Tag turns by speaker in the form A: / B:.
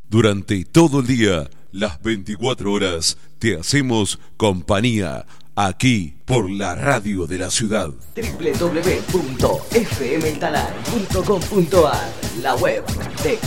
A: Durante todo el día, las 24 horas, te hacemos compañía aquí por la radio de la ciudad.
B: www.fmtalay.com.ar, la web de